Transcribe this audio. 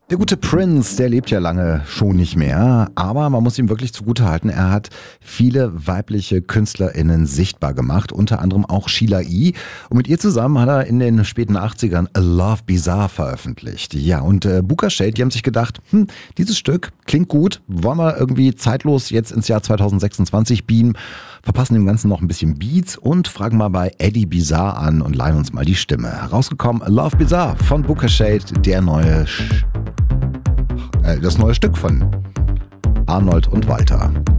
Der gute Prince, der lebt ja lange schon nicht mehr, aber man muss ihm wirklich zugutehalten, er hat viele weibliche KünstlerInnen sichtbar gemacht, unter anderem auch Sheila E. Und mit ihr zusammen hat er in den späten 80ern A Love Bizarre veröffentlicht. Ja, und Booka Shade, die haben sich gedacht, dieses Stück klingt gut, wollen wir irgendwie zeitlos jetzt ins Jahr 2026 beamen, verpassen dem Ganzen noch ein bisschen Beats und fragen mal bei Eddie Bizarre an und leihen uns mal die Stimme. Herausgekommen A Love Bizarre von Booka Shade, das neue Stück von Arnold und Walter.